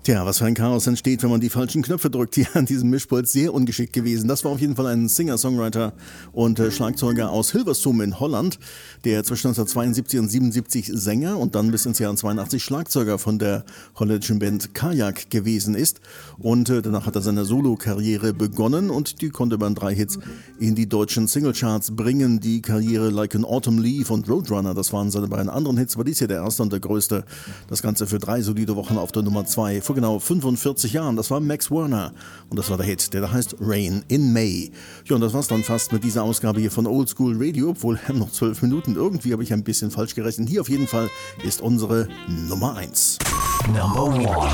Tja, was für ein Chaos entsteht, wenn man die falschen Knöpfe drückt. Hier an diesem Mischpult sehr ungeschickt gewesen. Das war auf jeden Fall ein Singer-Songwriter und Schlagzeuger aus Hilversum in Holland, der zwischen 1972 und 77 Sänger und dann bis ins Jahr 82 Schlagzeuger von der holländischen Band Kajak gewesen ist. Und danach hat er seine Solo-Karriere begonnen und die konnte man 3 Hits in die deutschen Singlecharts bringen. Die Karriere Like an Autumn Leaf und Roadrunner, das waren seine beiden anderen Hits, aber dies hier der erste und der größte. Das Ganze für 3 solide Wochen auf der Nummer 2. Vor genau 45 Jahren, das war Max Werner und das war der Hit, der da heißt Rain in May. Ja, und das war's dann fast mit dieser Ausgabe hier von Old School Radio, obwohl noch 12 Minuten, irgendwie habe ich ein bisschen falsch gerechnet. Hier auf jeden Fall ist unsere Nummer 1. Number 1.